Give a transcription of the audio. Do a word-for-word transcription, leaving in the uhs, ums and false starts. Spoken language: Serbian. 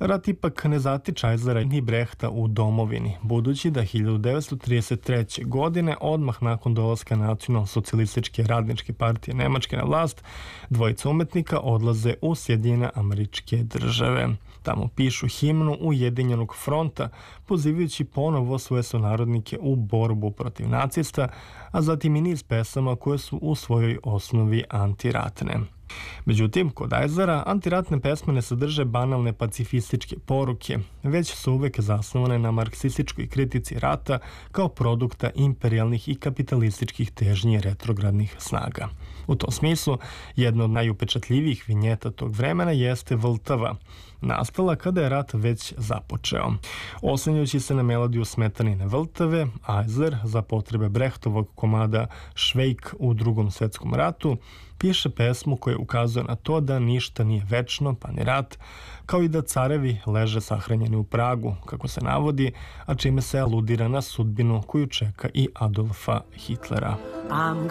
Rat ipak ne zatiče Eisera ni Brehta u domovini, budući da hiljadu devetsto trideset treće. godine, odmah nakon dolaska Nacionalsocijalističke radničke partije Nemačke na vlast, dvojica umetnika odlaze u Sjedinjene Američke Države. Tamo pišu himnu Ujedinjenog fronta, pozivajući ponovo svoje sunarodnike u borbu protiv nacista, a zatim i niz pesama koje su u svojoj osnovi antiratne. Međutim, kod Eisera antiratne pesme ne sadrže banalne pacifističke poruke, već su uvek zasnovane na marksističkoj kritici rata kao produkta imperijalnih i kapitalističkih težnji retrogradnih snaga. U tom smislu, jedna od najupečatljivijih vinjeta tog vremena jeste Vltava, nastala kada je rat već započeo. Oslanjajući se na melodiju Smetanine Vltave, Eiser za potrebe Brehtovog komada Švejk u Drugom svetskom ratu piše pesmu koja ukazuje na to da ništa nije večno, pa ni rat, kao i da carevi leže sahranjeni u pragu, kako se navodi, a čime se aludira na sudbinu koju čeka i Adolfa Hitlera. I'm